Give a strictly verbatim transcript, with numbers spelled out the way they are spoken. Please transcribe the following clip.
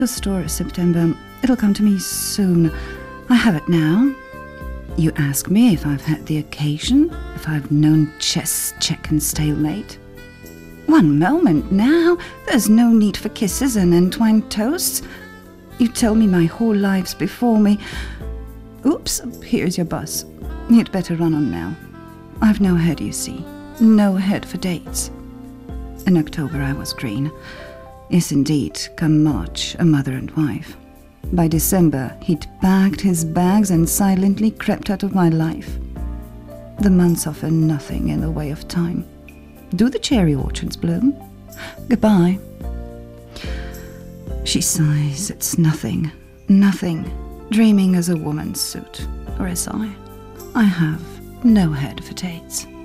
The story of September. It'll come to me soon. I have it now. You ask me if I've had the occasion, if I've known chess, check and stalemate. One moment now. There's no need for kisses and entwined toasts. You tell me my whole life's before me. Oops, here's your bus. You'd better run on now. I've no head, you see. No head for dates. In October I was green. Yes, indeed, come March, a mother and wife. By December, he'd packed his bags and silently crept out of my life. The months offer nothing in the way of time. Do the cherry orchards bloom? Goodbye. She sighs. It's nothing, nothing. Dreaming as a woman's suit, or as I. I have no head for dates.